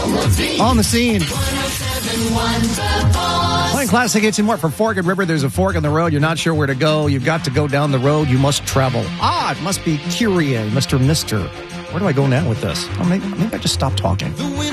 On the scene. Playing classic hits and more from Fork and River. There's a fork in the road. You're not sure where to go. You've got to go down the road. You must travel. It must be Kyrie, Mr. Mister. Where do I go now with this? Maybe I just stop talking.